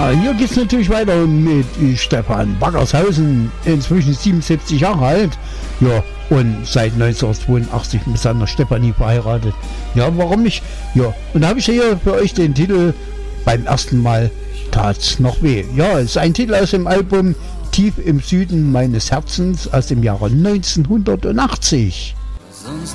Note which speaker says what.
Speaker 1: Ja, hier geht es natürlich weiter mit Stefan Wackershausen, inzwischen 77 Jahre alt. Ja, und seit 1982 mit seiner Stefanie verheiratet. Ja, warum nicht? Ja, und da habe ich hier für euch den Titel Beim ersten Mal tat's noch weh. Ja, es ist ein Titel aus dem Album Tief im Süden meines Herzens aus dem Jahre 1980.
Speaker 2: Sonst